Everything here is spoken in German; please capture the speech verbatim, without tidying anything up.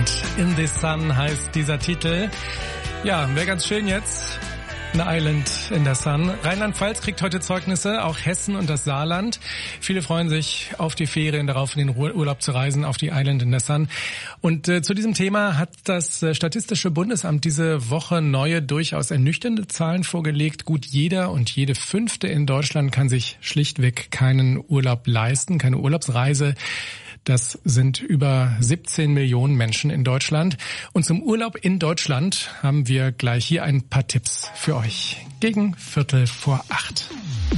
Island in the Sun heißt dieser Titel. Ja, wäre ganz schön jetzt. Eine Island in der Sun. Rheinland-Pfalz kriegt heute Zeugnisse, auch Hessen und das Saarland. Viele freuen sich auf die Ferien, darauf in den Urlaub zu reisen, auf die Island in der Sun. Und äh, zu diesem Thema hat das äh, Statistische Bundesamt diese Woche neue, durchaus ernüchternde Zahlen vorgelegt. Gut jeder und jede Fünfte in Deutschland kann sich schlichtweg keinen Urlaub leisten, keine Urlaubsreise. Das sind über siebzehn Millionen Menschen in Deutschland. Und zum Urlaub in Deutschland haben wir gleich hier ein paar Tipps für euch. Gegen Viertel vor acht.